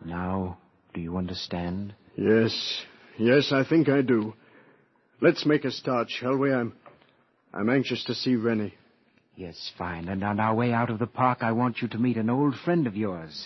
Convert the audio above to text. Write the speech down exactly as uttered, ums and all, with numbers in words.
Now, do you understand? Yes. Yes, I think I do. Let's make a start, shall we? I'm... I'm anxious to see Rennie. Yes, fine. And on our way out of the park, I want you to meet an old friend of yours.